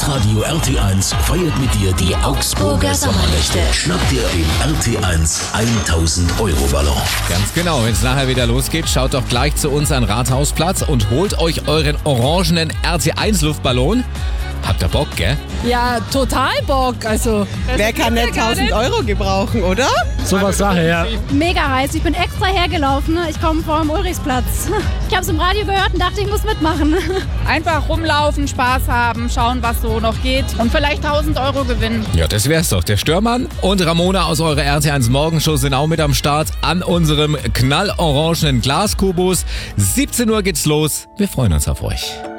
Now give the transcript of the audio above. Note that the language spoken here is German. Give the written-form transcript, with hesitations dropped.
Hitradio RT1 feiert mit dir die Augsburger Sommernächte. Schnapp dir den RT1 1000-Euro-Ballon. Ganz genau, wenn es nachher wieder losgeht, schaut doch gleich zu uns an Rathausplatz und holt euch euren orangenen RT1-Luftballon. Habt ihr Bock, gell? Ja, total Bock. Also, wer kann nicht 1000 Euro gebrauchen, oder? Sowas Sache, ja. Mega heiß. Ich bin extra hergelaufen. Ich komme vom Ulrichsplatz. Ich habe es im Radio gehört und dachte, ich muss mitmachen. einfach rumlaufen, Spaß haben, schauen, was so noch geht und vielleicht 1000 Euro gewinnen. Ja, das wär's doch. Der Störmann und Ramona aus eurer RT1 Morgenshow sind auch mit am Start an unserem knallorangenen Glaskubus. 17 Uhr geht's los. Wir freuen uns auf euch.